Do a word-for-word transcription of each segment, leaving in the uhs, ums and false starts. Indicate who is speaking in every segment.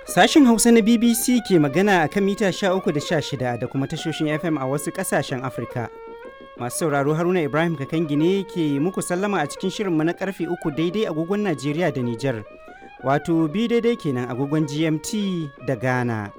Speaker 1: Sashen Hausa na B B C ke magana a kan mita sha uku da sha shida da kuma tashoshin F M a wasu ƙasashen Afirka. Masu sauraro Haruna Ibrahim Kakangi ne ke muku sallama a cikin shirinmu na karfe uku daidai agogon Najeriya da Nijar. Wato bi daidai kenan agogon G M T da Ghana.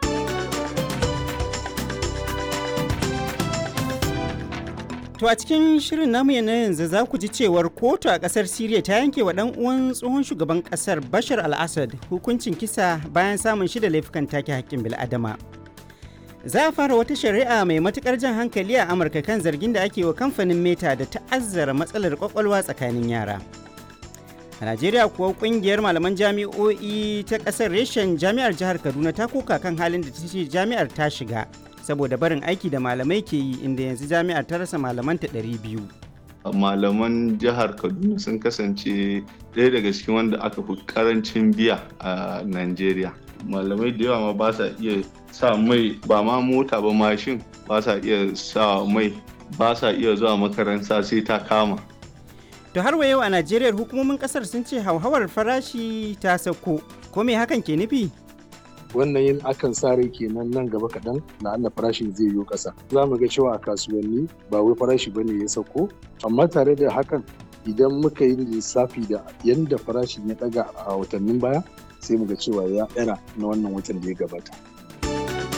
Speaker 1: To a cikin shirin namu na yanzu za ku ji cewar kotu a kasar Siriya ta yanke wa ɗan uwan tsohon shugaban kasar Bashar al-Assad hukuncin kisa bayan samun shi da laifukan take hakkin bil'adama. Za a fara wata shari'a mai matukar jan hankali a Amurka kan zargin da ake wa kamfanin Meta da ta'azzara matsalar kwakwalwa tsakanin yara. A Najeriya kuwa kungiyar malaman jami'o'i ta kasar reshen jami'ar jihar Kaduna ta koka kan halin da ta ce jami'ar ta shiga saboda barin aiki da malamai ke yi, inda yanzu jami'ar ta rasa malamanta ɗari biyu.
Speaker 2: Malaman jihar Kaduna sun kasance ɗaya daga cikin wanda aka fi karancin biya a Najeriya. Malamai da yawa ma ba sa iya sa mai, ba ma mota ba mashin, ba sa iya sa mai, ba sa iya zuwa makaranta sai ta kama.
Speaker 1: To har wa yau a Najeriya hukumomin kasar sun ce hauhawar farashi ta sauko. Ko me hakan ke nufi?
Speaker 3: Wannan yin akan sa rai kenan nan gaba kaɗan na Allah farashin zai yi ƙasa. Za mu ga cewa a kasuwanni ba wai farashi ba ne ya sauko, amma tare da hakan idan muka yi lissafi da yadda farashin ya ɗaga a watannin baya sai mu ga cewa ya ɗara na wannan watan da ya gabata.